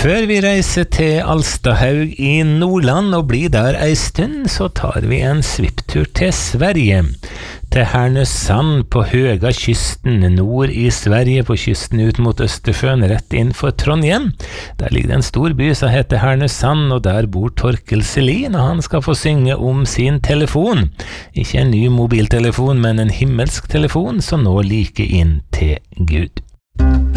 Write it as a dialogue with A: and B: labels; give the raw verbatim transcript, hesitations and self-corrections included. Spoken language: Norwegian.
A: Før vi reiser til Alstahaug i Nordland og blir der ei stund, så tar vi en svipptur til Sverige. Til Härnösand på høga kysten, nord i Sverige på kysten ut mot Østersjøen, rett innenfor Trondheim. Der ligger det en stor by som heter Härnösand, og der bor Torkel Selin, og han skal få synge om sin telefon. Ikke en ny mobiltelefon, men en himmelsk telefon som nå like inn til Gud.